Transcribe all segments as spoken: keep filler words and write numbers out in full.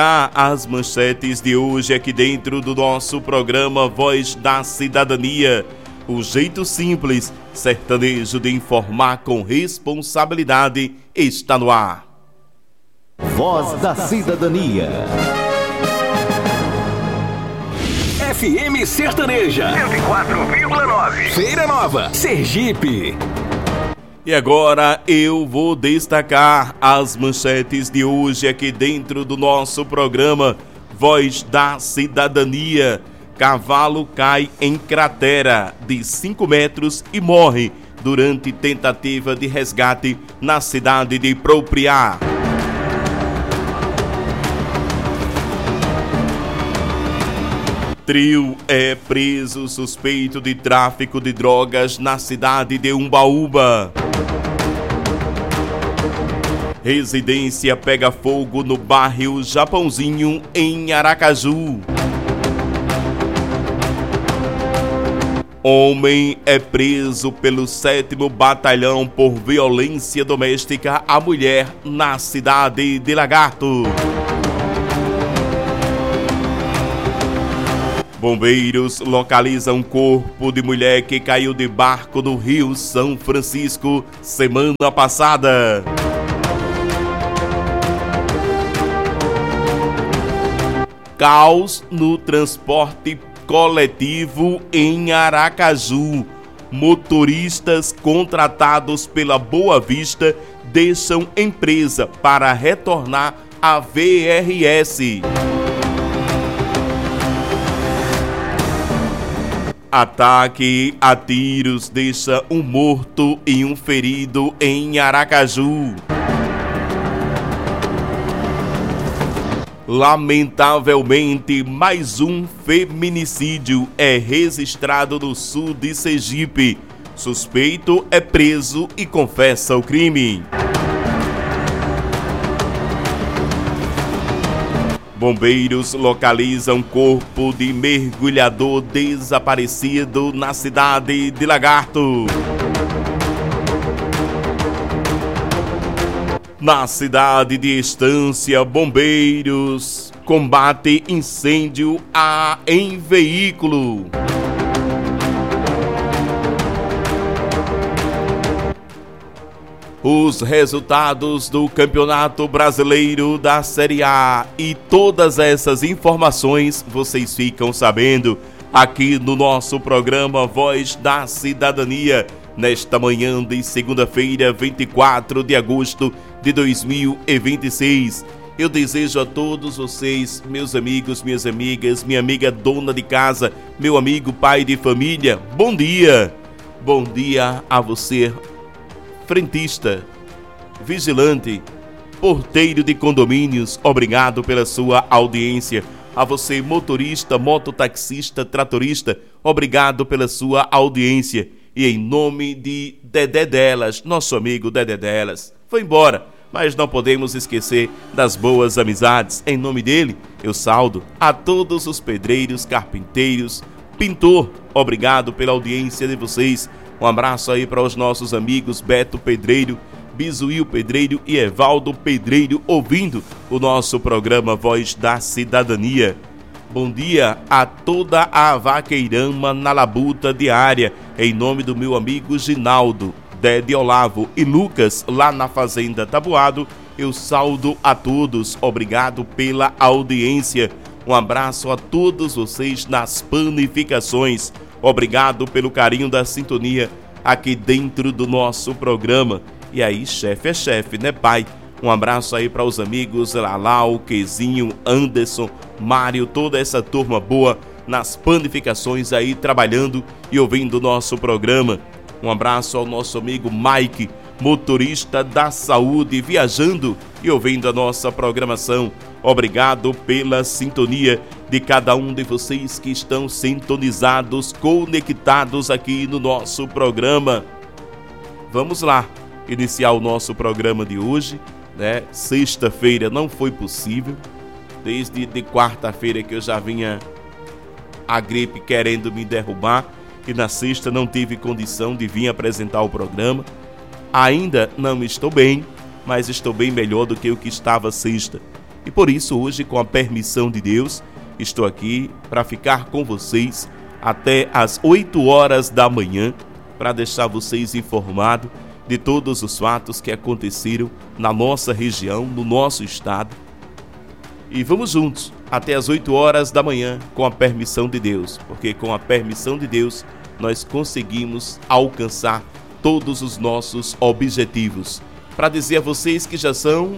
As manchetes de hoje aqui dentro do nosso programa Voz da Cidadania. O jeito simples, sertanejo de informar com responsabilidade, está no ar. Voz da Cidadania. F M Sertaneja cento e quatro vírgula nove. Feira Nova, Sergipe. E agora eu vou destacar as manchetes de hoje aqui dentro do nosso programa Voz da Cidadania. Cavalo cai em cratera de cinco metros e morre durante tentativa de resgate na cidade de Propriá. Trio é preso suspeito de tráfico de drogas na cidade de Umbaúba. Residência pega fogo no bairro Japãozinho, em Aracaju. Homem é preso pelo sétimo Batalhão por violência doméstica à mulher na cidade de Lagarto. Bombeiros localizam corpo de mulher que caiu de barco no Rio São Francisco semana passada. Caos no transporte coletivo em Aracaju. Motoristas contratados pela Boa Vista deixam empresa para retornar à V R S. Ataque a tiros deixa um morto e um ferido em Aracaju. Lamentavelmente, mais um feminicídio é registrado no sul de Sergipe. Suspeito é preso e confessa o crime. Bombeiros localizam corpo de mergulhador desaparecido na cidade de Lagarto. Na cidade de Estância, bombeiros combate incêndio a, em veículo. Os resultados do Campeonato Brasileiro da Série A e todas essas informações vocês ficam sabendo aqui no nosso programa Voz da Cidadania, nesta manhã de segunda-feira, vinte e quatro de agosto de dois mil e vinte e seis. Eu desejo a todos vocês, meus amigos, minhas amigas, minha amiga dona de casa, meu amigo pai de família, bom dia! Bom dia a você, frentista, vigilante, porteiro de condomínios, obrigado pela sua audiência. A você, motorista, mototaxista, tratorista, obrigado pela sua audiência. E em nome de Dedé Delas, nosso amigo Dedé Delas, foi embora, mas não podemos esquecer das boas amizades. Em nome dele, eu saldo a todos os pedreiros, carpinteiros, pintor, obrigado pela audiência de vocês. Um abraço aí para os nossos amigos Beto Pedreiro, Bisuíl Pedreiro e Evaldo Pedreiro, ouvindo o nosso programa Voz da Cidadania. Bom dia a toda a vaqueirama na labuta diária, em nome do meu amigo Ginaldo, Dede Olavo e Lucas, lá na Fazenda Tabuado. Eu saldo a todos, obrigado pela audiência. Um abraço a todos vocês nas panificações. Obrigado pelo carinho da sintonia aqui dentro do nosso programa. E aí, chefe é chefe, né, pai? Um abraço aí para os amigos Lalau, Quezinho, Anderson, Mário, toda essa turma boa nas panificações aí trabalhando e ouvindo o nosso programa. Um abraço ao nosso amigo Mike, motorista da saúde, viajando e ouvindo a nossa programação. Obrigado pela sintonia de cada um de vocês que estão sintonizados, conectados aqui no nosso programa. Vamos lá, iniciar o nosso programa de hoje, né? Sexta-feira não foi possível, desde de quarta-feira que eu já vinha a gripe querendo me derrubar, e na sexta não tive condição de vir apresentar o programa. Ainda não estou bem, mas estou bem melhor do que o que estava sexta. E por isso hoje, com a permissão de Deus, estou aqui para ficar com vocês até às oito horas da manhã, para deixar vocês informados de todos os fatos que aconteceram na nossa região, no nosso estado. E vamos juntos até às oito horas da manhã, com a permissão de Deus, porque com a permissão de Deus nós conseguimos alcançar todos os nossos objetivos. Para dizer a vocês que já são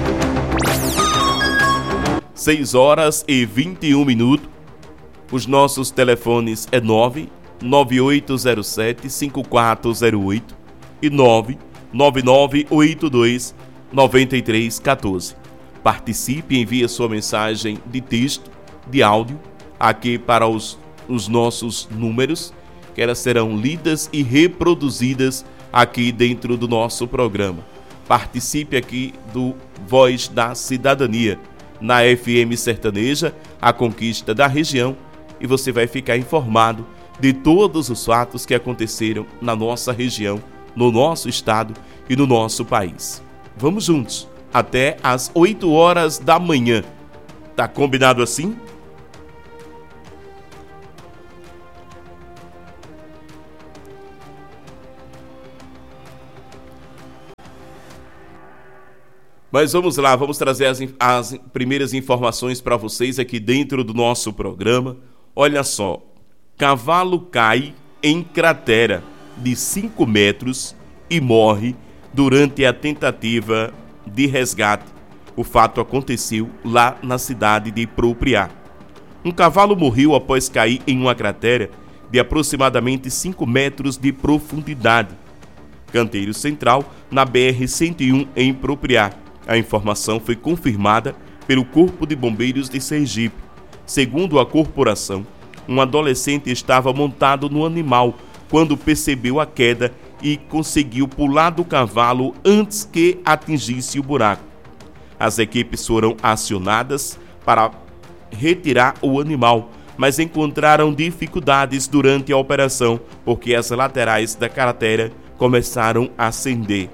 seis horas e vinte e um minutos, os nossos telefones é nove nove oito zero sete cinco quatro zero oito e nove nove nove oito dois nove três um quatro. Participe e envie sua mensagem de texto, de áudio, aqui para os, os nossos números, que elas serão lidas e reproduzidas aqui dentro do nosso programa. Participe aqui do Voz da Cidadania, na F M Sertaneja, a conquista da região, e você vai ficar informado de todos os fatos que aconteceram na nossa região, no nosso estado e no nosso país. Vamos juntos, até às oito horas da manhã. Tá combinado assim? Mas vamos lá, vamos trazer as, as primeiras informações para vocês aqui dentro do nosso programa. Olha só, cavalo cai em cratera de cinco metros e morre durante a tentativa de resgate. O fato aconteceu lá na cidade de Propriá. Um cavalo morreu após cair em uma cratera de aproximadamente cinco metros de profundidade. Canteiro Central, na B R cento e um, em Propriá. A informação foi confirmada pelo Corpo de Bombeiros de Sergipe. Segundo a corporação, um adolescente estava montado no animal quando percebeu a queda e conseguiu pular do cavalo antes que atingisse o buraco. As equipes foram acionadas para retirar o animal, mas encontraram dificuldades durante a operação porque as laterais da cratera começaram a acender.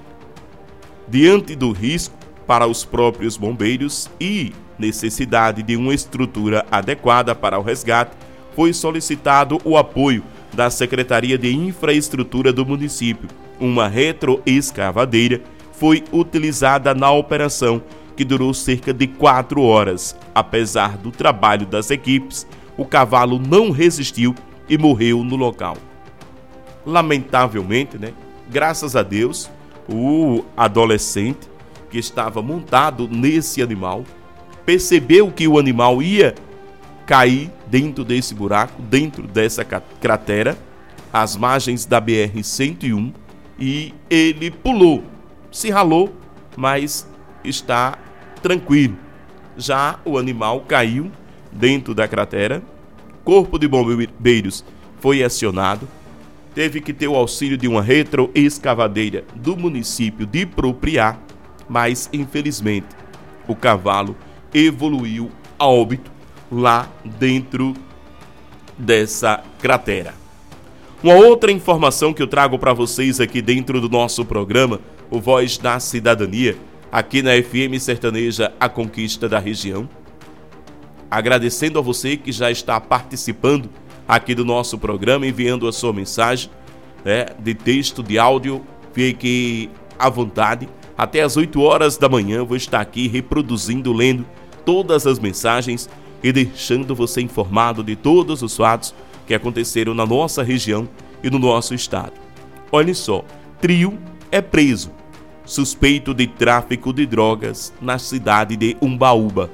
Diante do risco para os próprios bombeiros e necessidade de uma estrutura adequada para o resgate, foi solicitado o apoio da Secretaria de Infraestrutura do município. Uma retroescavadeira foi utilizada na operação, que durou cerca de quatro horas. Apesar do trabalho das equipes, o cavalo não resistiu e morreu no local. Lamentavelmente, né? Graças a Deus, o adolescente que estava montado nesse animal percebeu que o animal ia cair dentro desse buraco, dentro dessa cratera, às margens da B R cento e um, e ele pulou, se ralou, mas está tranquilo. Já o animal caiu dentro da cratera, Corpo de Bombeiros foi acionado, teve que ter o auxílio de uma retroescavadeira do município de Propriá, mas infelizmente o cavalo evoluiu a óbito lá dentro dessa cratera. Uma outra informação que eu trago para vocês aqui dentro do nosso programa, o Voz da Cidadania, aqui na F M Sertaneja, a conquista da região. Agradecendo a você que já está participando aqui do nosso programa, enviando a sua mensagem, né, de texto, de áudio. Fique à vontade. Até às oito horas da manhã eu vou estar aqui reproduzindo, lendo todas as mensagens e deixando você informado de todos os fatos que aconteceram na nossa região e no nosso estado. Olha só, trio é preso, suspeito de tráfico de drogas na cidade de Umbaúba.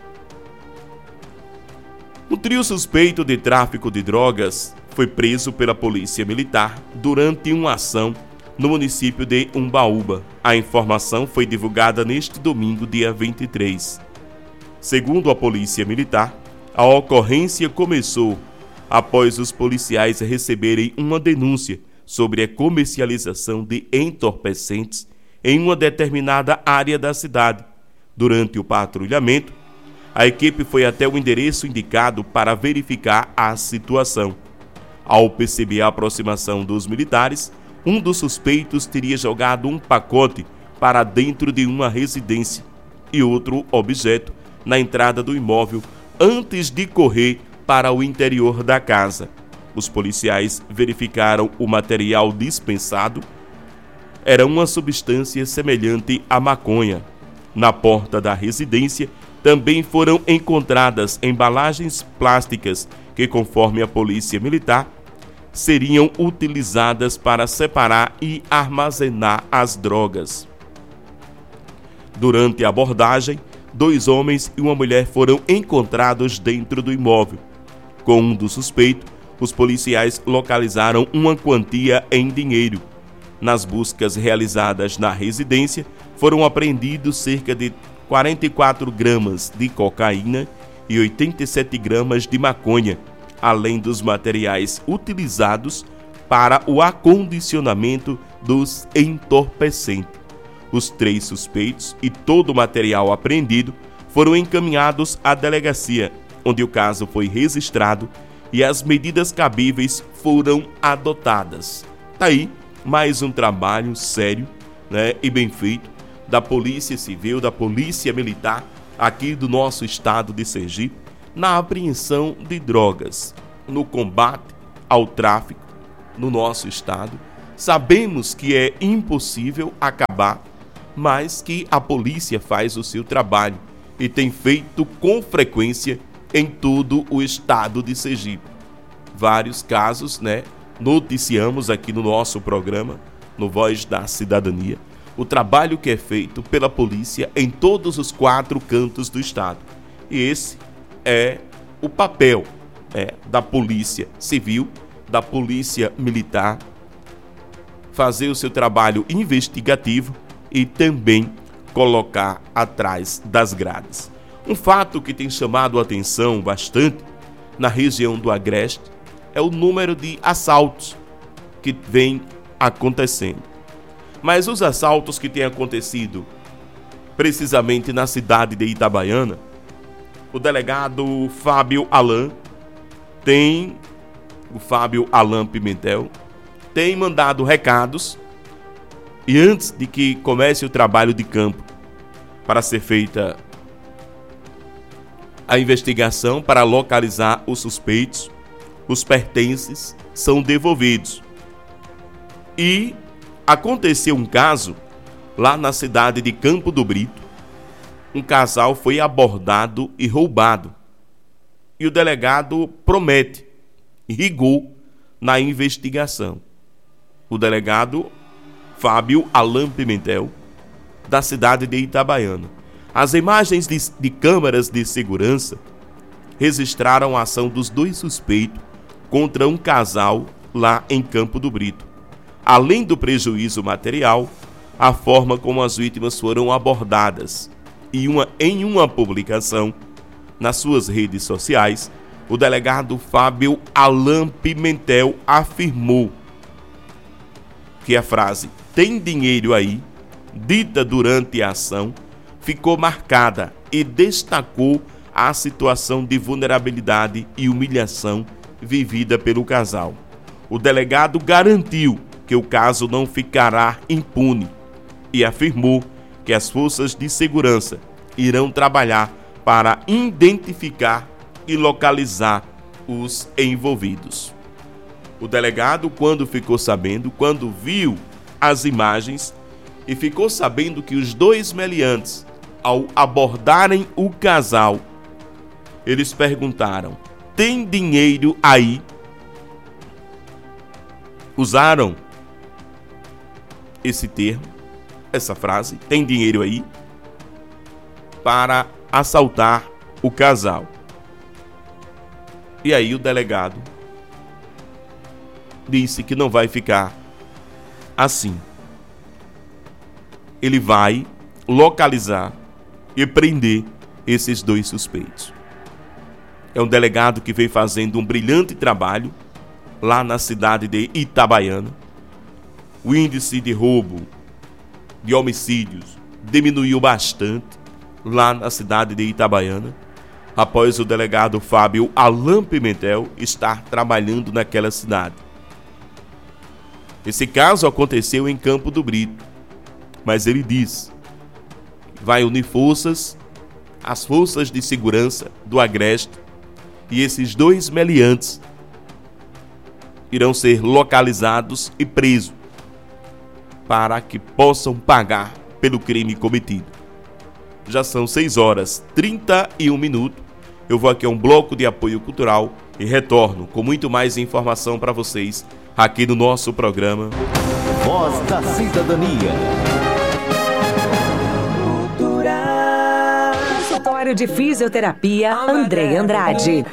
Um trio suspeito de tráfico de drogas foi preso pela Polícia Militar durante uma ação no município de Umbaúba. A informação foi divulgada neste domingo, dia vinte e três. Segundo a Polícia Militar, a ocorrência começou após os policiais receberem uma denúncia sobre a comercialização de entorpecentes em uma determinada área da cidade. Durante o patrulhamento, a equipe foi até o endereço indicado para verificar a situação. Ao perceber a aproximação dos militares, um dos suspeitos teria jogado um pacote para dentro de uma residência. e outro objeto na entrada do imóvel antes de correr para o interior da casa. Os policiais verificaram o material dispensado. Era uma substância semelhante à maconha. Na porta da residência também foram encontradas embalagens plásticas que, conforme a polícia militar, seriam utilizadas para separar e armazenar as drogas. Durante a abordagem, dois homens e uma mulher foram encontrados dentro do imóvel. Com um dos suspeitos, os policiais localizaram uma quantia em dinheiro. Nas buscas realizadas na residência, foram apreendidos cerca de quarenta e quatro gramas de cocaína e oitenta e sete gramas de maconha, além dos materiais utilizados para o acondicionamento dos entorpecentes. Os três suspeitos e todo o material apreendido foram encaminhados à delegacia, onde o caso foi registrado e as medidas cabíveis foram adotadas. Tá aí mais um trabalho sério, né, e bem feito da Polícia Civil, da Polícia Militar aqui do nosso estado de Sergipe, na apreensão de drogas, no combate ao tráfico no nosso estado. Sabemos que é impossível acabar, mas que a polícia faz o seu trabalho e tem feito com frequência em todo o estado de Sergipe. Vários casos, né, noticiamos aqui no nosso programa, no Voz da Cidadania, o trabalho que é feito pela polícia em todos os quatro cantos do estado. E esse é o papel é, da Polícia Civil, da Polícia Militar, fazer o seu trabalho investigativo e também colocar atrás das grades. Um fato que tem chamado a atenção bastante na região do Agreste é o número de assaltos que vem acontecendo. Mas os assaltos que têm acontecido precisamente na cidade de Itabaiana, o delegado Fábio Alan tem, o Fábio Alan Pimentel, tem mandado recados e antes de que comece o trabalho de campo para ser feita a investigação para localizar os suspeitos, os pertences são devolvidos. E aconteceu um caso lá na cidade de Campo do Brito. Um casal foi abordado e roubado. E o delegado promete rigor na investigação. O delegado Fábio Alan Pimentel, da cidade de Itabaiana. As imagens de, de câmeras de segurança registraram a ação dos dois suspeitos contra um casal lá em Campo do Brito. Além do prejuízo material, a forma como as vítimas foram abordadas. E uma, em uma publicação nas suas redes sociais, o delegado Fábio Alan Pimentel afirmou que a frase "tem dinheiro aí", dita durante a ação, ficou marcada e destacou a situação de vulnerabilidade e humilhação vivida pelo casal. O delegado garantiu que o caso não ficará impune e afirmou que as forças de segurança irão trabalhar para identificar e localizar os envolvidos. O delegado, quando ficou sabendo, quando viu as imagens e ficou sabendo que os dois meliantes, ao abordarem o casal, eles perguntaram: "Tem dinheiro aí?" Usaram esse termo, essa frase, "tem dinheiro aí?", para assaltar o casal. E aí o delegado disse que não vai ficar assim. Ele vai localizar e prender esses dois suspeitos. É um delegado que vem fazendo um brilhante trabalho lá na cidade de Itabaiana. O índice de roubo, de homicídios, diminuiu bastante lá na cidade de Itabaiana, após o delegado Fábio Alan Pimentel estar trabalhando naquela cidade. Esse caso aconteceu em Campo do Brito, mas ele diz vai unir forças, as forças de segurança do Agreste, e esses dois meliantes irão ser localizados e presos para que possam pagar pelo crime cometido. Já são seis horas e trinta e um minutos. Eu vou aqui a um bloco de apoio cultural e retorno com muito mais informação para vocês aqui no nosso programa Voz da Cidadania. Consultório de Fisioterapia André Andrade.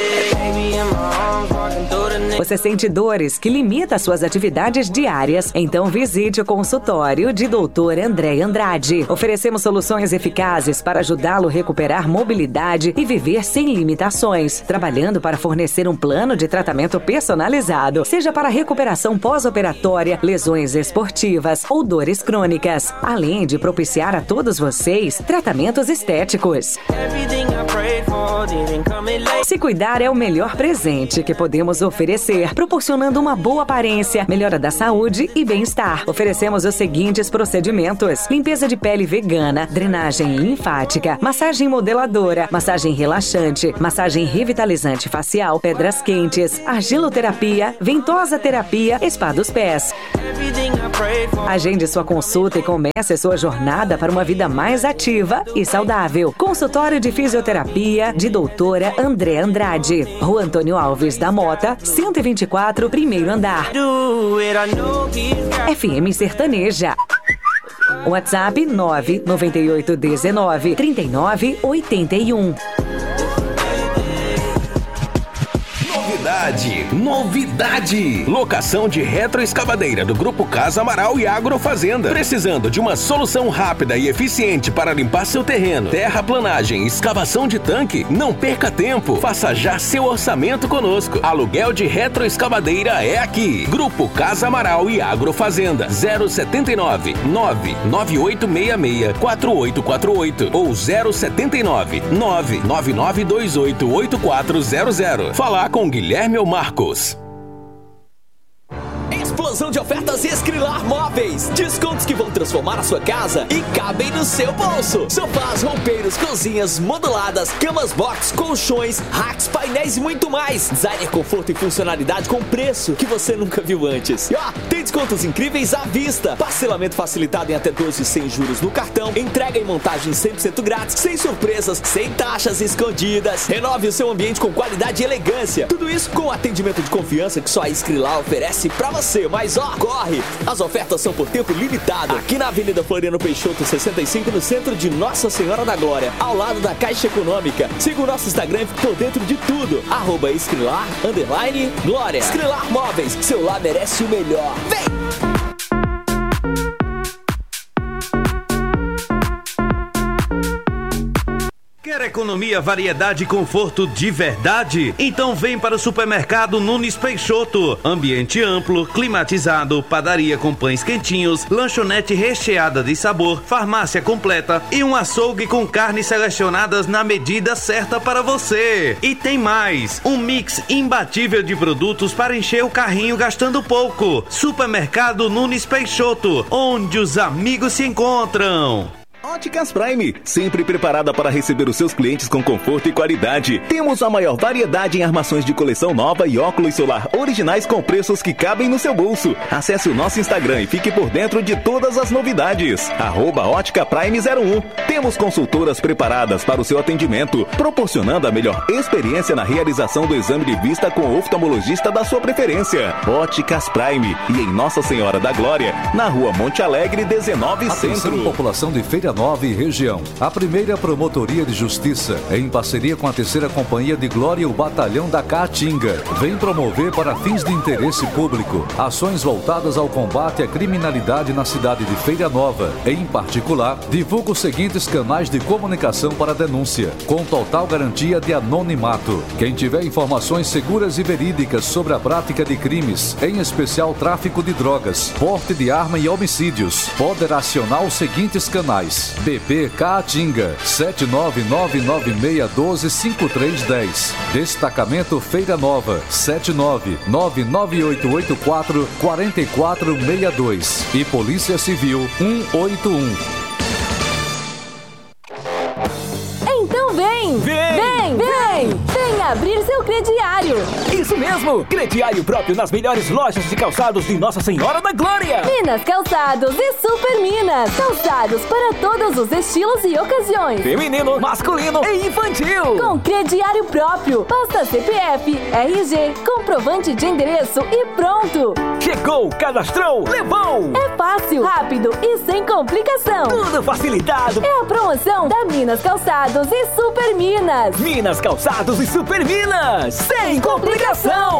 Você sente dores que limitam suas atividades diárias? Então visite o consultório de doutor André Andrade. Oferecemos soluções eficazes para ajudá-lo a recuperar mobilidade e viver sem limitações, trabalhando para fornecer um plano de tratamento personalizado, seja para recuperação pós-operatória, lesões esportivas ou dores crônicas, além de propiciar a todos vocês tratamentos estéticos. Se cuidar é o melhor presente que podemos oferecer, proporcionando uma boa aparência, melhora da saúde e bem-estar. Oferecemos os seguintes procedimentos: limpeza de pele vegana, drenagem linfática, massagem modeladora, massagem relaxante, massagem revitalizante facial, pedras quentes, argiloterapia, ventosa terapia, spa dos pés. Agende sua consulta e comece sua jornada para uma vida mais ativa e saudável. Consultório de Fisioterapia de doutora André Andrade, Rua Antônio Alves da Mota, cento e vinte e quatro, primeiro andar. F M Sertaneja. WhatsApp nove nove oito um nove, três nove oito um. Novidade, novidade! Locação de retroescavadeira do Grupo Casa Amaral e Agrofazenda. Precisando de uma solução rápida e eficiente para limpar seu terreno, terraplanagem, escavação de tanque? Não perca tempo, faça já seu orçamento conosco. Aluguel de retroescavadeira é aqui. Grupo Casa Amaral e Agrofazenda. zero sete nove, nove nove oito seis seis, quatro oito quatro oito ou zero sete nove, nove nove nove dois oito, oito quatro zero zero. Falar com Guilherme ou Marcos. Explosão de ofertas Escrilar Móveis. Descontos que vão transformar a sua casa e cabem no seu bolso. Sofás, roupeiros, cozinhas moduladas, camas box, colchões, racks, painéis e muito mais. Designer, conforto e funcionalidade com preço que você nunca viu antes. E ó, tem descontos incríveis à vista. Parcelamento facilitado em até doze sem juros no cartão. Entrega e montagem cem por cento grátis, sem surpresas, sem taxas escondidas. Renove o seu ambiente com qualidade e elegância. Tudo isso com atendimento de confiança que só a Escrilar oferece pra você. Mas ó, corre! As ofertas são por tempo limitado. Aqui na Avenida Floriano Peixoto sessenta e cinco, no centro de Nossa Senhora da Glória, ao lado da Caixa Econômica. Siga o nosso Instagram e fique por dentro de tudo. Arroba Escrilar, underline, Glória. Escrilar Móveis, seu lar merece o melhor. Vem! Quer economia, variedade e conforto de verdade? Então vem para o Supermercado Nunes Peixoto. Ambiente amplo, climatizado, padaria com pães quentinhos, lanchonete recheada de sabor, farmácia completa e um açougue com carnes selecionadas na medida certa para você. E tem mais, um mix imbatível de produtos para encher o carrinho gastando pouco. Supermercado Nunes Peixoto, onde os amigos se encontram. Óticas Prime, sempre preparada para receber os seus clientes com conforto e qualidade. Temos a maior variedade em armações de coleção nova e óculos solar originais com preços que cabem no seu bolso. Acesse o nosso Instagram e fique por dentro de todas as novidades. Arroba Ótica Prime zero um. Temos consultoras preparadas para o seu atendimento, proporcionando a melhor experiência na realização do exame de vista com o oftalmologista da sua preferência. Óticas Prime e em Nossa Senhora da Glória, na Rua Monte Alegre dezenove, Atenção, Centro. População de Feira Nova e região. A primeira Promotoria de Justiça, em parceria com a terceira Companhia de Glória e o Batalhão da Caatinga, vem promover para fins de interesse público ações voltadas ao combate à criminalidade na cidade de Feira Nova. Em particular, divulga os seguintes canais de comunicação para denúncia, com total garantia de anonimato. Quem tiver informações seguras e verídicas sobre a prática de crimes, em especial tráfico de drogas, porte de arma e homicídios, poderá acionar os seguintes canais: B P Caatinga sete nove nove nove seis um dois cinco três um zero, Destacamento Feira Nova sete nove nove nove oito oito quatro quatro quatro seis dois e Polícia Civil um oito um. abrir seu crediário. Isso mesmo! Crediário próprio nas melhores lojas de calçados de Nossa Senhora da Glória. Minas Calçados e Super Minas. Calçados para todos os estilos e ocasiões. Feminino, masculino e infantil. Com crediário próprio. Basta C P F, R G, comprovante de endereço e pronto. Chegou, cadastrou, levou. É fácil, rápido e sem complicação. Tudo facilitado. É a promoção da Minas Calçados e Super Minas. Minas Calçados e Super Minas. Sem complicação.